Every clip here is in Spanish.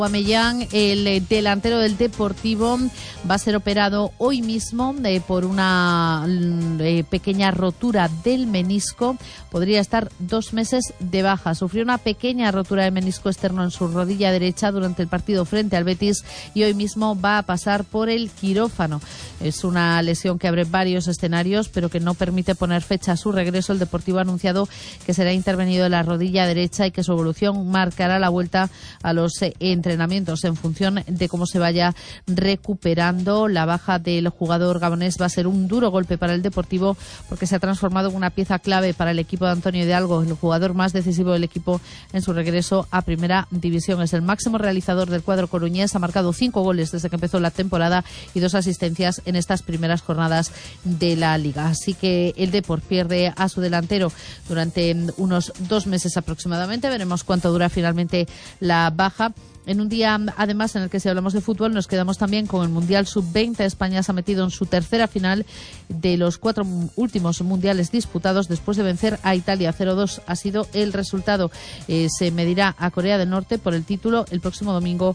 Aubameyang, el delantero del Deportivo, va a ser operado hoy mismo por una pequeña rotura del menisco. Podría estar 2 meses de baja. Sufrió una pequeña rotura del menisco externo en su rodilla derecha durante el partido frente al Betis y hoy mismo va a pasar por el quirófano. Es una lesión que abre varios escenarios, pero que no permite poner fecha a su regreso. El Deportivo ha anunciado que será intervenido en la rodilla derecha y que su evolución marcará la vuelta a los entrenamientos en función de cómo se vaya recuperando. La baja del jugador gabonés va a ser un duro golpe para el Deportivo porque se ha transformado en una pieza clave para el equipo de Antonio Hidalgo, el jugador más decisivo del equipo en su regreso a Primera División. Es el máximo realizador del cuadro coruñés, ha marcado 5 goles desde que empezó la temporada y 2 asistencias en estas primeras jornadas de la Liga. Así que el Depor pierde a su delantero durante unos 2 meses aproximadamente. Veremos cuánto dura finalmente la baja. En un día, además, en el que si hablamos de fútbol, nos quedamos también con el Mundial Sub-20. España se ha metido en su tercera final de los 4 últimos mundiales disputados después de vencer a Italia 0-2. Ha sido el resultado. Se medirá a Corea del Norte por el título el próximo domingo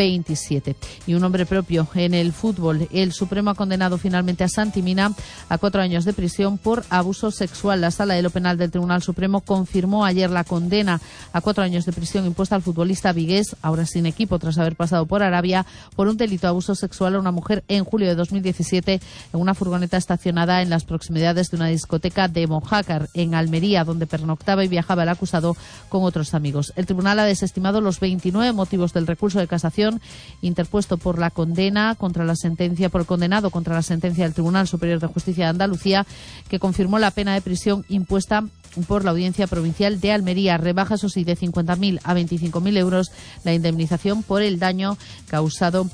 27. Y un nombre propio en el fútbol. El Supremo ha condenado finalmente a Santi Mina a 4 años de prisión por abuso sexual. La Sala de lo Penal del Tribunal Supremo confirmó ayer la condena a 4 años de prisión impuesta al futbolista vigués, ahora sin equipo tras haber pasado por Arabia, por un delito de abuso sexual a una mujer en julio de 2017 en una furgoneta estacionada en las proximidades de una discoteca de Mojácar, en Almería, donde pernoctaba y viajaba el acusado con otros amigos. El tribunal ha desestimado los 29 motivos del recurso de casación interpuesto por la condena contra la sentencia, por el condenado contra la sentencia del Tribunal Superior de Justicia de Andalucía, que confirmó la pena de prisión impuesta por la Audiencia Provincial de Almería. Rebaja, eso sí, de 50.000 a 25.000 euros la indemnización por el daño causado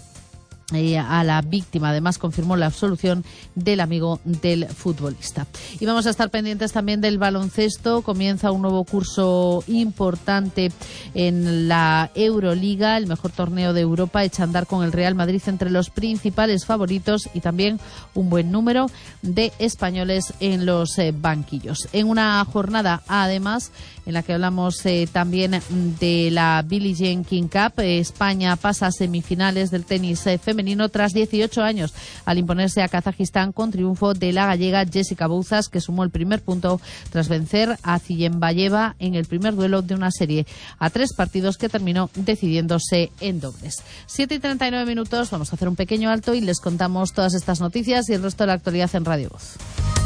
a la víctima. Además, confirmó la absolución del amigo del futbolista. Y vamos a estar pendientes también del baloncesto. Comienza un nuevo curso importante en la Euroliga, el mejor torneo de Europa. Echa a andar con el Real Madrid entre los principales favoritos y también un buen número de españoles en los banquillos. En una jornada, además, en la que hablamos también de la Billie Jean King Cup, España pasa a semifinales del tenis femenino tras 18 años al imponerse a Kazajistán con triunfo de la gallega Jessica Bouzas, que sumó el primer punto tras vencer a Ziyembayeva en el primer duelo de una serie a 3 partidos que terminó decidiéndose en dobles. 7:39 minutos, vamos a hacer un pequeño alto y les contamos todas estas noticias y el resto de la actualidad en Radio Voz.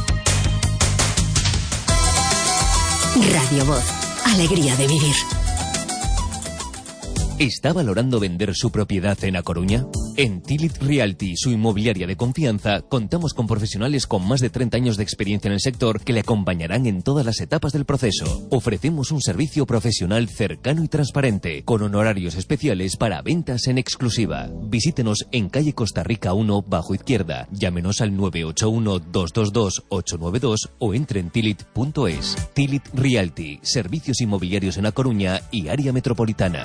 Radio Voz, alegría de vivir. ¿Está valorando vender su propiedad en A Coruña? En Tilit Realty, su inmobiliaria de confianza, contamos con profesionales con más de 30 años de experiencia en el sector que le acompañarán en todas las etapas del proceso. Ofrecemos un servicio profesional cercano y transparente, con honorarios especiales para ventas en exclusiva. Visítenos en calle Costa Rica 1, bajo izquierda. Llámenos al 981-222-892 o entre en tilit.es. Tilit Realty, servicios inmobiliarios en A Coruña y área metropolitana.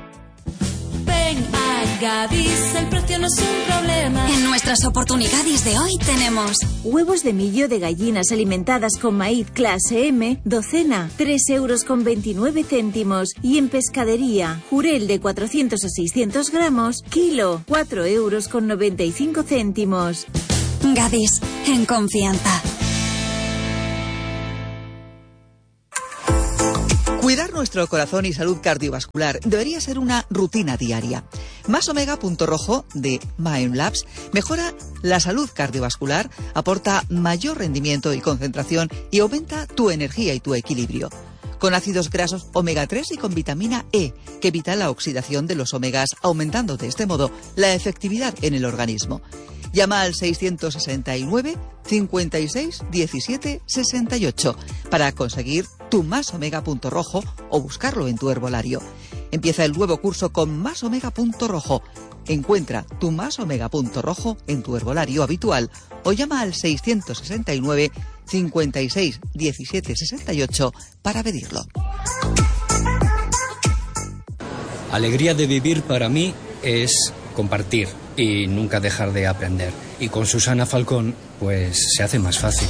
Gadis, el precio no es un problema. En nuestras oportunidades de hoy tenemos huevos de millo de gallinas alimentadas con maíz clase M, docena, 3,29 €. Y en pescadería, jurel de 400 a 600 gramos, kilo, 4,95 €. Gadis, en confianza. Cuidar nuestro corazón y salud cardiovascular debería ser una rutina diaria. Más Omega Punto Rojo de Maem Labs mejora la salud cardiovascular, aporta mayor rendimiento y concentración y aumenta tu energía y tu equilibrio. Con ácidos grasos omega 3 y con vitamina E, que evita la oxidación de los omegas, aumentando de este modo la efectividad en el organismo. Llama al 669 56 17 68 para conseguir tu Más Omega Punto Rojo o buscarlo en tu herbolario. Empieza el nuevo curso con Más Omega Punto Rojo. Encuentra tu Más Omega Punto Rojo en tu herbolario habitual o llama al 669 56 17 68 para pedirlo. Alegría de vivir para mí es compartir y nunca dejar de aprender. Y con Susana Falcón, pues se hace más fácil.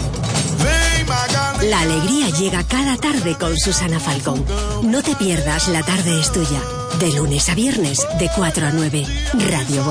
La alegría llega cada tarde con Susana Falcón. No te pierdas La tarde es tuya. De lunes a viernes, de 4 a 9. Radio